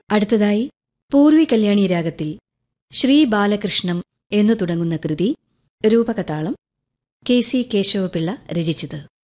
അടുത്തതായി പൂർവി കല്യാണി രാഗത്തിൽ ശ്രീ ബാലകൃഷ്ണം എന്നു തുടങ്ങുന്ന കൃതി രൂപകതാളം കെ സി കേശവപിള്ള രചിച്ചത്.